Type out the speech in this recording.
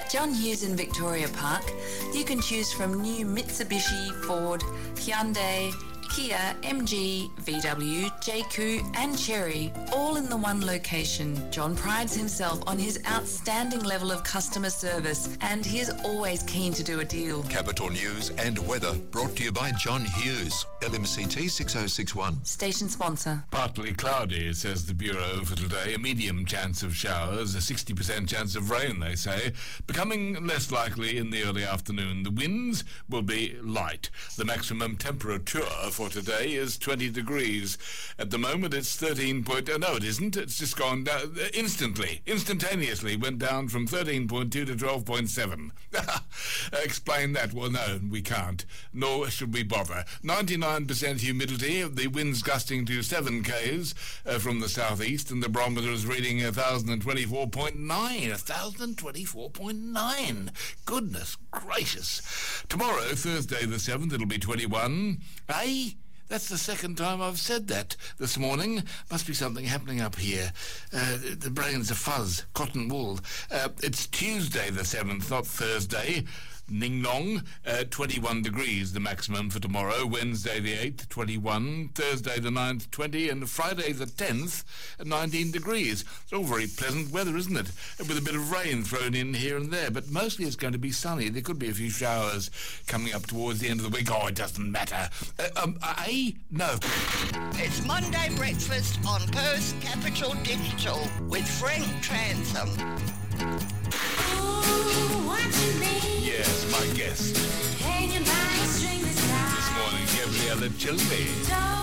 John Hughes in Victoria Park. You can choose from new Mitsubishi, Ford, Hyundai, Kia, MG, VW, JQ and Chery, all in the one location. John prides himself on his outstanding level of customer service and he is always keen to do a deal. Capital News and weather brought to you by John Hughes, LMCT 6061. Station sponsor. Partly cloudy, says the Bureau for today. A medium chance of showers, a 60% chance of rain, they say, becoming less likely in the early afternoon. The winds will be light. The maximum temperature for today is 20 degrees. At the moment it's 13 point... no, it isn't. It's just gone down instantaneously went down from 13.2 to 12.7. Explain that. Well, no, we can't. Nor should we bother. 99% humidity, the winds gusting to 7 k's from the southeast, and the barometer is reading 1,024.9. 1,024.9. Goodness gracious. Tomorrow, Thursday the 7th, it'll be 21. That's the second time I've said that this morning. Must be something happening up here. The brain's a fuzz, cotton wool. It's Tuesday the 7th, not Thursday. Ning Nong, 21 degrees the maximum for tomorrow. Wednesday the 8th, 21. Thursday the 9th, 20. And Friday the 10th, 19 degrees. It's all very pleasant weather, isn't it? With a bit of rain thrown in here and there. But mostly it's going to be sunny. There could be a few showers coming up towards the end of the week. Oh, it doesn't matter. No. It's Monday breakfast on Perth Capital Digital with Frank Trantham. Yes, my guest. This morning, Gabriella Chilby.